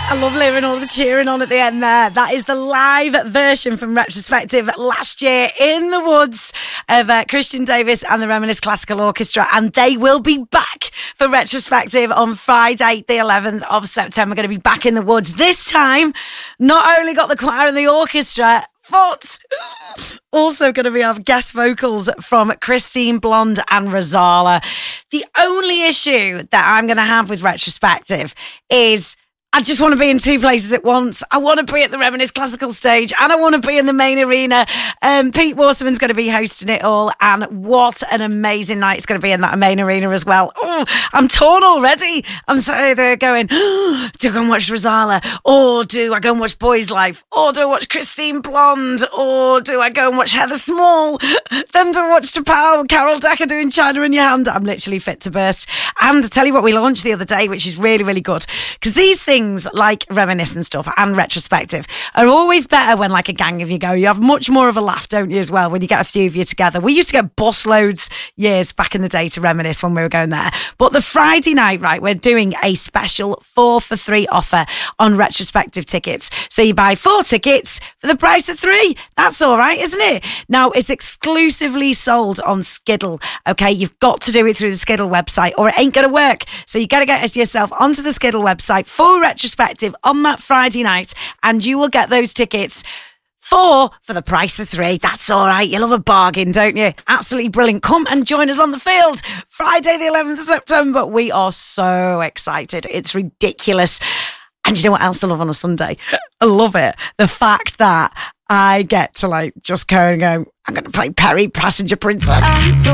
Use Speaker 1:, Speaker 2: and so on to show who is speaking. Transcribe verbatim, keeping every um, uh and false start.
Speaker 1: I love hearing all the cheering on at the end there. That is the live version from Retrospective last year in the woods of uh, Christian Davis and the Reminisce Classical Orchestra. And they will be back for Retrospective on Friday, the eleventh of September. Going to be back in the woods. This time, not only got the choir and the orchestra, but also going to be our guest vocals from Christine Blonde and Rosala. The only issue that I'm going to have with Retrospective is I just want to be in two places at once. I want to be at the Reminisce Classical stage and I want to be in the main arena. Um, Pete Waterman's going to be hosting it all, and what an amazing night it's going to be in that main arena as well. Oh, I'm torn already. I'm so there going, oh, do I go and watch Rosala? Or do I go and watch Boys Life? Or do I watch Christine Blonde? Or do I go and watch Heather Small? Then to watch T'Pau, Carol Decker doing China in Your Hand. I'm literally fit to burst. And to tell you what we launched the other day, which is really, really good, because these things like Reminisce and stuff and Retrospective are always better when like a gang of you go. You have much more of a laugh, don't you, as well, when you get a few of you together. We used to get bus loads years back in the day to Reminisce when we were going there. But the Friday night, right, we're doing a special four for three offer on Retrospective tickets. So you buy four tickets for the price of three. That's all right, isn't it? Now, it's exclusively sold on Skiddle. Okay, you've got to do it through the Skiddle website or it ain't going to work. So you got to get yourself onto the Skiddle website for Retrospective on that Friday night, and you will get those tickets four for the price of three. That's all right. You love a bargain, don't you? Absolutely brilliant. Come and join us on the field Friday the eleventh of September. We are so excited. It's ridiculous. And you know what else I love on a Sunday? I love it. The fact that I get to like just go and go, I'm going to play Perry, Passenger Princess.